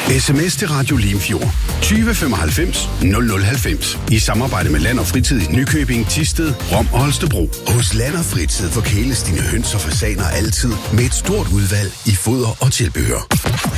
SMS til Radio Limfjord 20 95 0090 i samarbejde med Land og Fritid i Nykøbing, Thisted, Rom og Holstebro. Hos Land og Fritid forkæles dine høns og fasaner altid med et stort udvalg i foder og tilbehør.